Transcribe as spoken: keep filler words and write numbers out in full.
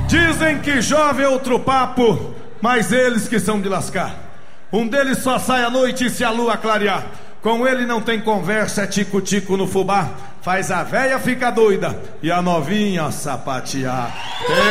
Dizem que jovem é outro papo, mas eles que são de lascar. Um deles só sai à noite e se a lua clarear. Com ele não tem conversa, é tico-tico no fubá. Faz a véia ficar doida e a novinha sapatear.